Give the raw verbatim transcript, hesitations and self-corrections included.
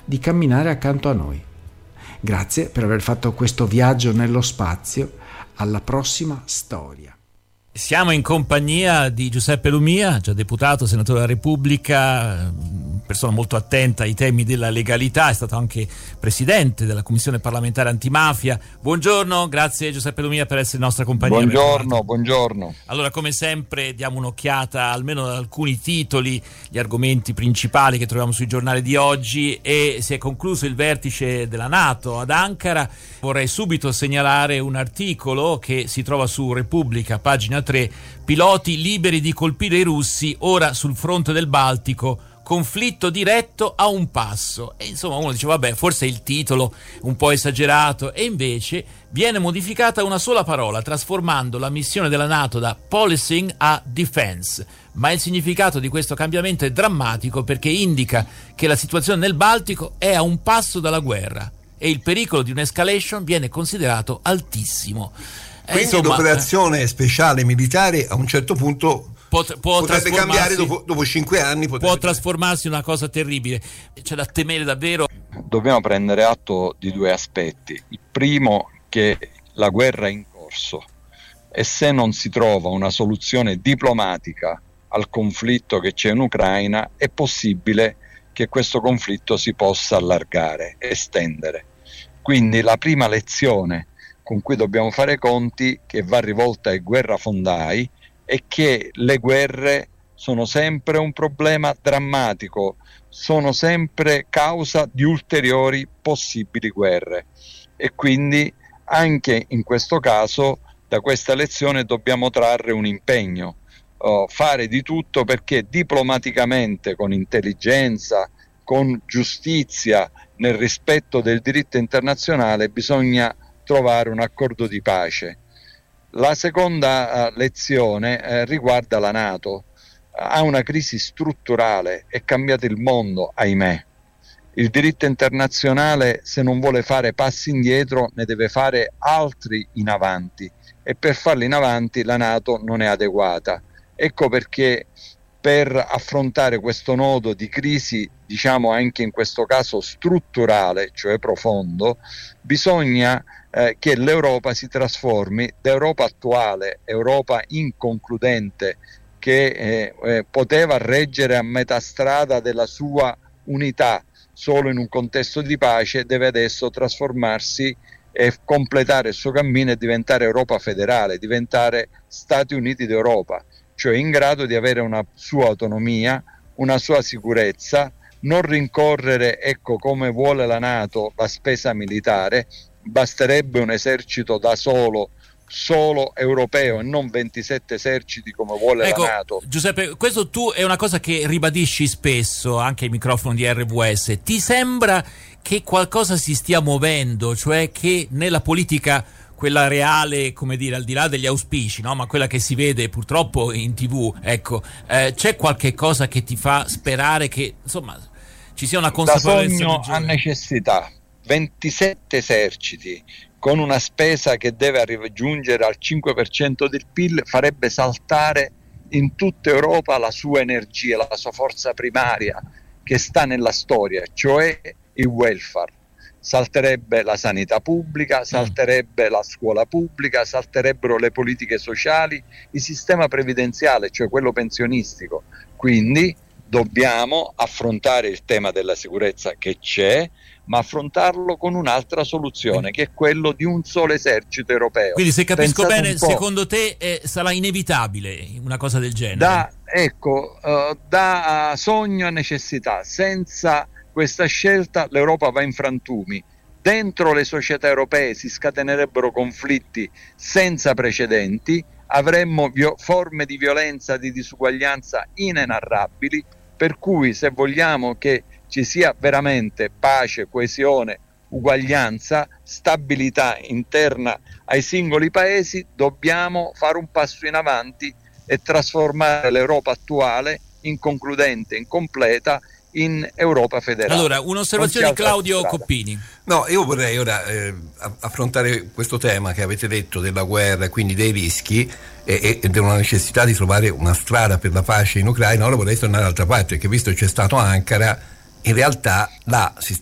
di camminare accanto a noi. Grazie per aver fatto questo viaggio nello spazio. Alla prossima storia. Siamo in compagnia di Giuseppe Lumia, già deputato, senatore della Repubblica, persona molto attenta ai temi della legalità, è stato anche presidente della Commissione parlamentare antimafia. Buongiorno, grazie Giuseppe Lumia per essere in nostra compagnia. Buongiorno, buongiorno. Allora, come sempre diamo un'occhiata almeno ad alcuni titoli, gli argomenti principali che troviamo sui giornali di oggi. E si è concluso il vertice della NATO ad Ankara. Vorrei subito segnalare un articolo che si trova su Repubblica, pagina tre, piloti liberi di colpire i russi, ora sul fronte del Baltico, conflitto diretto a un passo. E insomma uno dice vabbè, forse il titolo un po' esagerato, e invece viene modificata una sola parola, trasformando la missione della NATO da policing a defense. Ma il significato di questo cambiamento è drammatico, perché indica che la situazione nel Baltico è a un passo dalla guerra e il pericolo di un'escalation viene considerato altissimo. Quindi Insomma, l'operazione speciale militare a un certo punto pot- può potrebbe cambiare dopo, dopo cinque anni. Può trasformarsi in una cosa terribile. C'è da temere davvero. Dobbiamo prendere atto di due aspetti. Il primo, che la guerra è in corso e se non si trova una soluzione diplomatica al conflitto che c'è in Ucraina, è possibile che questo conflitto si possa allargare, estendere. Quindi la prima lezione con cui dobbiamo fare conti, che va rivolta ai guerrafondai, è che le guerre sono sempre un problema drammatico, sono sempre causa di ulteriori possibili guerre, e quindi anche in questo caso da questa lezione dobbiamo trarre un impegno, uh, fare di tutto perché diplomaticamente, con intelligenza, con giustizia, nel rispetto del diritto internazionale, bisogna trovare un accordo di pace. La seconda uh, lezione uh, riguarda la NATO. Uh, ha una crisi strutturale, è cambiato il mondo, ahimè. Il diritto internazionale, se non vuole fare passi indietro, ne deve fare altri in avanti, e per farli in avanti la NATO non è adeguata. Ecco perché per affrontare questo nodo di crisi, diciamo anche in questo caso strutturale, cioè profondo, bisogna eh, che l'Europa si trasformi da Europa attuale, Europa inconcludente, che eh, eh, poteva reggere a metà strada della sua unità solo in un contesto di pace, deve adesso trasformarsi e completare il suo cammino e diventare Europa federale, diventare Stati Uniti d'Europa, cioè in grado di avere una sua autonomia, una sua sicurezza, non rincorrere, ecco, come vuole la NATO, la spesa militare. Basterebbe un esercito da solo, solo europeo, e non ventisette eserciti come vuole ecco, la NATO. Giuseppe, questo tu è una cosa che ribadisci spesso anche ai microfoni di R W S. Ti sembra che qualcosa si stia muovendo, cioè che nella politica, quella reale, come dire, al di là degli auspici, no? Ma quella che si vede purtroppo in tivù, ecco, eh, c'è qualche cosa che ti fa sperare che, insomma, ci sia una consapevolezza da sogno maggiore? A necessità. ventisette eserciti con una spesa che deve raggiungere al cinque per cento del P I L farebbe saltare in tutta Europa la sua energia, la sua forza primaria che sta nella storia, cioè il welfare. Salterebbe la sanità pubblica, salterebbe la scuola pubblica, salterebbero le politiche sociali, il sistema previdenziale, cioè quello pensionistico. Quindi dobbiamo affrontare il tema della sicurezza che c'è, ma affrontarlo con un'altra soluzione, che è quello di un solo esercito europeo. Quindi, se capisco Pensate bene, secondo te eh, sarà inevitabile una cosa del genere? Da, ecco, uh, da sogno a necessità. Senza questa scelta l'Europa va in frantumi. Dentro le società europee si scatenerebbero conflitti senza precedenti, avremmo vio- forme di violenza, di disuguaglianza inenarrabili, per cui se vogliamo che ci sia veramente pace, coesione, uguaglianza, stabilità interna ai singoli paesi, dobbiamo fare un passo in avanti e trasformare l'Europa attuale, inconcludente, incompleta, in Europa federale. Allora, un'osservazione di Claudio strada. Coppini. No, io vorrei ora eh, affrontare questo tema che avete detto della guerra e quindi dei rischi e, e della necessità di trovare una strada per la pace in Ucraina. Ora vorrei tornare dall'altra parte, perché visto che c'è stato Ankara, in realtà là si